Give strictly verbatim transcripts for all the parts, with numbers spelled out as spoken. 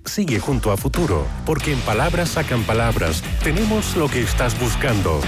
sigue junto a Futuro, porque en Palabras Sacan Palabras tenemos lo que estás buscando.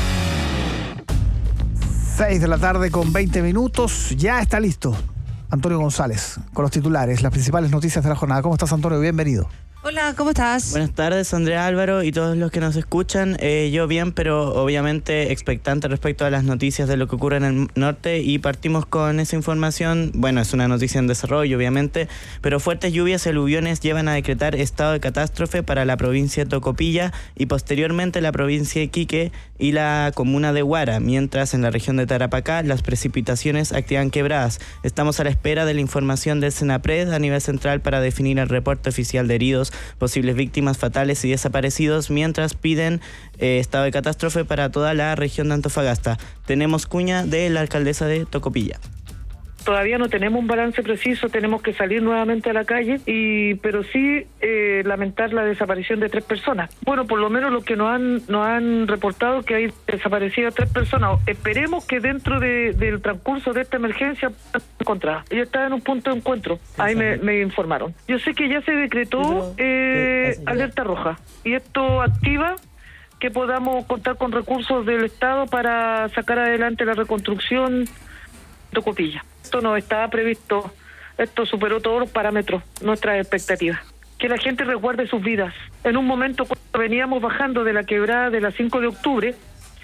seis de la tarde con veinte minutos, ya está listo Antonio González con los titulares, las principales noticias de la jornada. ¿Cómo estás, Antonio? Bienvenido. Hola, ¿cómo estás? Buenas tardes, Andrea, Álvaro y todos los que nos escuchan. Eh, yo bien, pero obviamente expectante respecto a las noticias de lo que ocurre en el norte, y partimos con esa información. Bueno, es una noticia en desarrollo, obviamente, pero fuertes lluvias y aluviones llevan a decretar estado de catástrofe para la provincia de Tocopilla y posteriormente la provincia de Iquique y la comuna de Huara, mientras en la región de Tarapacá las precipitaciones activan quebradas. Estamos a la espera de la información del Senapred a nivel central para definir el reporte oficial de heridos, posibles víctimas fatales y desaparecidos, mientras piden eh, estado de catástrofe para toda la región de Antofagasta. Tenemos cuña de la alcaldesa de Tocopilla. Todavía no tenemos un balance preciso, tenemos que salir nuevamente a la calle, y pero sí eh, lamentar la desaparición de tres personas. Bueno, por lo menos lo que nos han nos han reportado que hay desaparecidas tres personas. Esperemos que dentro de, del transcurso de esta emergencia puedan encontrar. Ella está en un punto de encuentro, ahí me, me informaron. Yo sé que ya se decretó eh, alerta roja, y esto activa que podamos contar con recursos del Estado para sacar adelante la reconstrucción de Tocopilla. Esto no estaba previsto, esto superó todos los parámetros, nuestras expectativas. Que la gente recuerde sus vidas. En un momento cuando veníamos bajando de la quebrada de la cinco de octubre,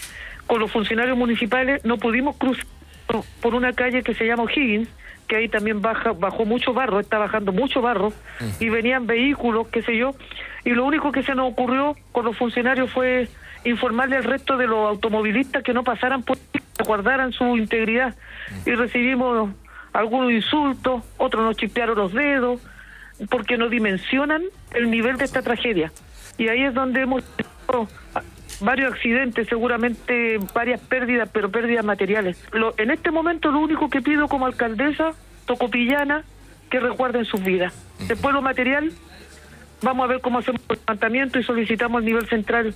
con los funcionarios municipales no pudimos cruzar por una calle que se llama O'Higgins, que ahí también baja, bajó mucho barro, está bajando mucho barro, y venían vehículos, qué sé yo, y lo único que se nos ocurrió con los funcionarios fue informarle al resto de los automovilistas que no pasaran por ahí, que guardaran su integridad, y recibimos algunos insultos, otros nos chispearon los dedos, porque no dimensionan el nivel de esta tragedia. Y ahí es donde hemos tenido varios accidentes, seguramente varias pérdidas, pero pérdidas materiales. Lo, en este momento lo único que pido como alcaldesa tocopillana, que recuerden sus vidas. Después lo material, vamos a ver cómo hacemos el levantamiento y solicitamos al nivel central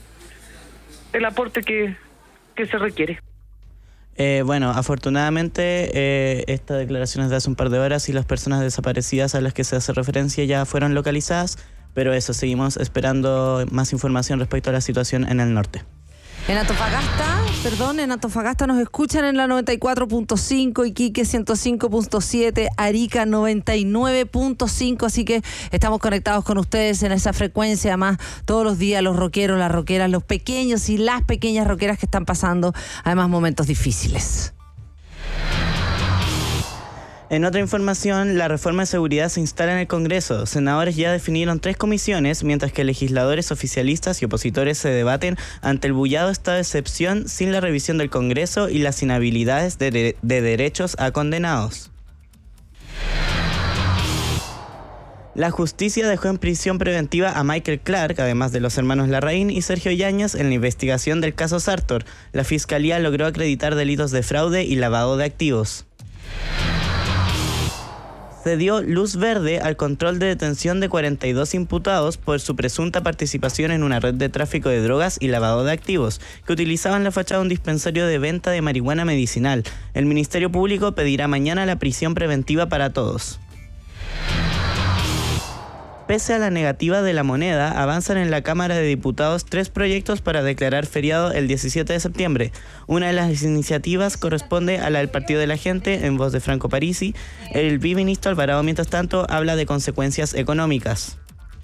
el aporte que, que se requiere. Eh, bueno, afortunadamente eh, estas declaraciones de hace un par de horas y las personas desaparecidas a las que se hace referencia ya fueron localizadas, pero eso, seguimos esperando más información respecto a la situación en el norte. En Antofagasta, perdón, en Antofagasta nos escuchan en la noventa y cuatro punto cinco, Iquique ciento cinco punto siete, Arica noventa y nueve punto cinco, así que estamos conectados con ustedes en esa frecuencia. Además, todos los días los rockeros, las rockeras, los pequeños y las pequeñas rockeras que están pasando, además, momentos difíciles. En otra información, la reforma de seguridad se instala en el Congreso. Senadores ya definieron tres comisiones, mientras que legisladores oficialistas y opositores se debaten ante el bullado estado de excepción sin la revisión del Congreso y las inhabilidades de, de, de derechos a condenados. La justicia dejó en prisión preventiva a Michael Clark, además de los hermanos Larraín y Sergio Yáñez, en la investigación del caso Sartor. La Fiscalía logró acreditar delitos de fraude y lavado de activos. Se dio luz verde al control de detención de cuarenta y dos imputados por su presunta participación en una red de tráfico de drogas y lavado de activos, que utilizaban la fachada de un dispensario de venta de marihuana medicinal. El Ministerio Público pedirá mañana la prisión preventiva para todos. Pese a la negativa de La Moneda, avanzan en la Cámara de Diputados tres proyectos para declarar feriado el diecisiete de septiembre. Una de las iniciativas corresponde a la del Partido de la Gente, en voz de Franco Parisi. El viceministro Alvarado, mientras tanto, habla de consecuencias económicas.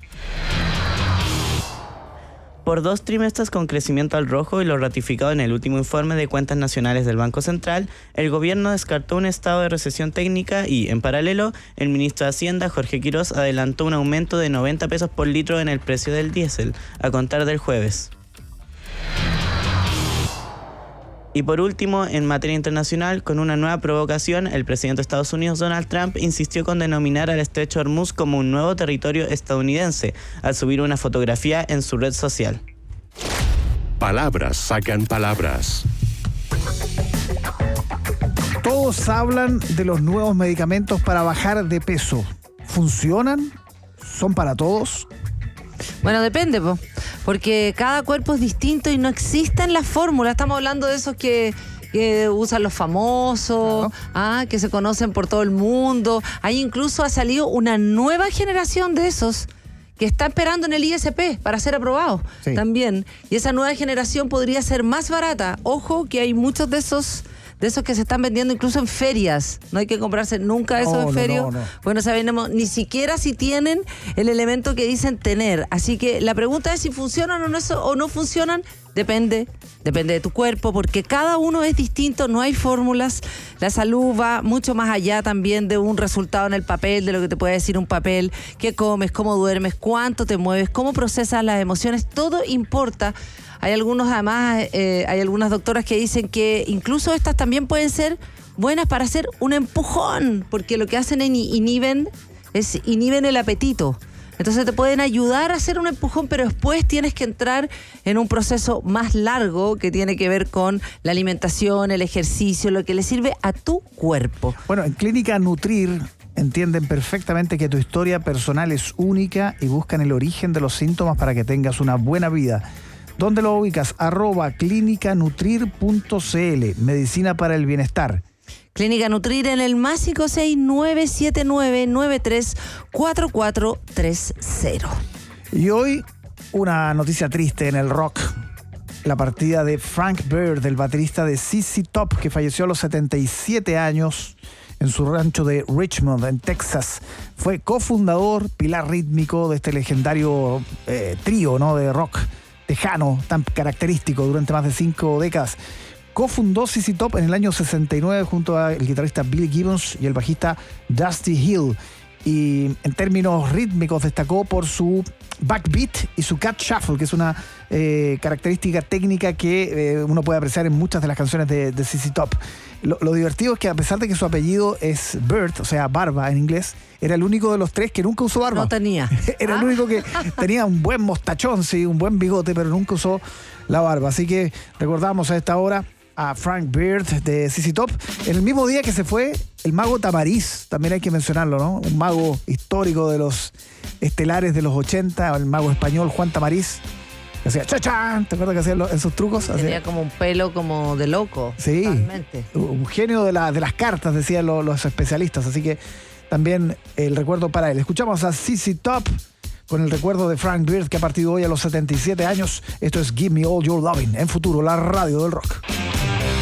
Por dos trimestres con crecimiento al rojo y lo ratificado en el último informe de cuentas nacionales del Banco Central, el gobierno descartó un estado de recesión técnica y, en paralelo, el ministro de Hacienda, Jorge Quirós, adelantó un aumento de noventa pesos por litro en el precio del diésel, a contar del jueves. Y por último, en materia internacional, con una nueva provocación, el presidente de Estados Unidos, Donald Trump, insistió con denominar al estrecho Hormuz como un nuevo territorio estadounidense, al subir una fotografía en su red social. Palabras sacan palabras. Todos hablan de los nuevos medicamentos para bajar de peso. ¿Funcionan? ¿Son para todos? Bueno, depende, po, porque cada cuerpo es distinto y no existen las fórmulas. Estamos hablando de esos que, que usan los famosos, claro. ah, que se conocen por todo el mundo. Ahí incluso ha salido una nueva generación de esos que está esperando en el I S P para ser aprobado Sí. también. Y esa nueva generación podría ser más barata. Ojo que hay muchos de esos de esos que se están vendiendo incluso en ferias. No hay que comprarse nunca eso No, en no, feria. no, no. Bueno, sabemos ni siquiera si tienen el elemento que dicen tener. Así que la pregunta es si funcionan o no, eso, o no funcionan. Depende, depende de tu cuerpo, porque cada uno es distinto, no hay fórmulas. La salud va mucho más allá también de un resultado en el papel, de lo que te puede decir un papel, qué comes, cómo duermes, cuánto te mueves, cómo procesas las emociones, todo importa. Hay algunos, además, eh, hay algunas doctoras que dicen que incluso estas también pueden ser buenas para hacer un empujón, porque lo que hacen en inhiben, es inhiben el apetito. Entonces te pueden ayudar a hacer un empujón, pero después tienes que entrar en un proceso más largo que tiene que ver con la alimentación, el ejercicio, lo que le sirve a tu cuerpo. Bueno, en Clínica Nutrir entienden perfectamente que tu historia personal es única y buscan el origen de los síntomas para que tengas una buena vida. ¿Dónde lo ubicas? Arroba clínica nutrir punto c l, medicina para el bienestar. Clínica Nutrir en el más cinco seis nueve siete nueve nueve tres cuatro cuatro tres cero. Y hoy una noticia triste en el rock. La partida de Frank Bird, el baterista de Z Z Top, que falleció a los setenta y siete años en su rancho de Richmond, en Texas. Fue cofundador, pilar rítmico de este legendario eh, trío, ¿no?, de rock tejano, tan característico durante más de cinco décadas. Cofundó Z Z Top en el año sesenta y nueve junto al guitarrista Bill Gibbons y el bajista Dusty Hill. Y en términos rítmicos destacó por su backbeat y su cat shuffle, que es una eh, característica técnica que eh, uno puede apreciar en muchas de las canciones de, de Z Z Top. Lo, lo divertido es que a pesar de que su apellido es Bird, o sea, barba en inglés, era el único de los tres que nunca usó barba. No tenía. Era Ah. el único que tenía un buen mostachón, sí, un buen bigote, pero nunca usó la barba. Así que recordamos a esta hora a Frank Bird de Z Z Top, en el mismo día que se fue el mago Tamariz, también hay que mencionarlo, ¿no? Un mago histórico de los estelares de los ochenta, el mago español Juan Tamariz, que hacía chachán, ¿te acuerdas que hacía lo- esos trucos? Tenía Hacía- como un pelo como de loco. Sí, Totalmente. un genio de, la, de las cartas, decían lo- los especialistas, así que también el recuerdo para él. Escuchamos a Z Z Top con el recuerdo de Frank Bird, que ha partido hoy a los setenta y siete años. Esto es Give Me All Your Loving, en Futuro, la radio del rock.